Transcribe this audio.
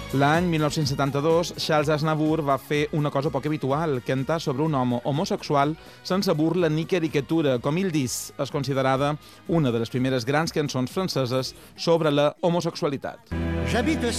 L'any 1972, Charles Aznavour va fer una cosa poc habitual, cantar sobre un home homosexual sense burla ni caricatura. Com il dis, és considerada una de les primeres grans cançons franceses sobre la homosexualitat. J'habite